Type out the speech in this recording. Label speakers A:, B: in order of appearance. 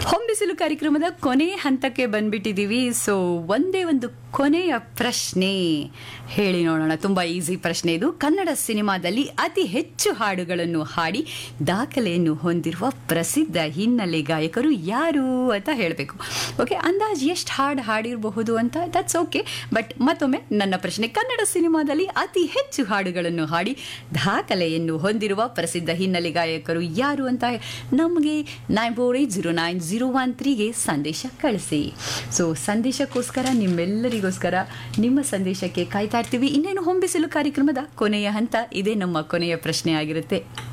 A: ಹೊಂಬಿಸಿಲು ಕಾರ್ಯಕ್ರಮದ ಕೊನೆ ಹಂತಕ್ಕೆ ಬಂದ್ಬಿಟ್ಟಿದ್ದೀವಿ. ಸೊ ಒಂದೇ ಒಂದು ಕೊನೆಯ ಪ್ರಶ್ನೆ ಹೇಳಿ ನೋಡೋಣ. ತುಂಬಾ ಈಸಿ ಪ್ರಶ್ನೆ ಇದು. ಕನ್ನಡ ಸಿನಿಮಾದಲ್ಲಿ ಅತಿ ಹೆಚ್ಚು ಹಾಡುಗಳನ್ನು ಹಾಡಿ ದಾಖಲೆಯನ್ನು ಹೊಂದಿರುವ ಪ್ರಸಿದ್ಧ ಹಿನ್ನೆಲೆ ಗಾಯಕರು ಯಾರು ಅಂತ ಹೇಳಬೇಕು. ಓಕೆ, ಅಂದಾಜ್ ಎಷ್ಟು ಹಾಡು ಹಾಡಿರಬಹುದು ಅಂತ ದಟ್ಸ್ ಓಕೆ. ಬಟ್ ಮತ್ತೊಮ್ಮೆ ನನ್ನ ಪ್ರಶ್ನೆ, ಕನ್ನಡ ಸಿನಿಮಾದಲ್ಲಿ ಅತಿ ಹೆಚ್ಚು ಹಾಡುಗಳನ್ನು ಹಾಡಿ ದಾಖಲೆಯನ್ನು ಹೊಂದಿರುವ ಪ್ರಸಿದ್ಧ ಹಿನ್ನೆಲೆ ಗಾಯಕರು ಯಾರು ಅಂತ ನಮಗೆ 94809013ಗೆ ಸಂದೇಶ ಕಳಿಸಿ. ಸೊ ಸಂದೇಶಕ್ಕೋಸ್ಕರ ನಿಮ್ಮೆಲ್ಲರಿಗೋಸ್ಕರ ನಿಮ್ಮ ಸಂದೇಶಕ್ಕೆ ಕಾಯ್ತಾ ಇರ್ತೀವಿ. ಇನ್ನೇನು ಹೊಂಬಿಸಿಲು ಕಾರ್ಯಕ್ರಮದ ಕೊನೆಯ ಹಂತ, ಇದೇ ನಮ್ಮ ಕೊನೆಯ ಪ್ರಶ್ನೆ ಆಗಿರುತ್ತೆ.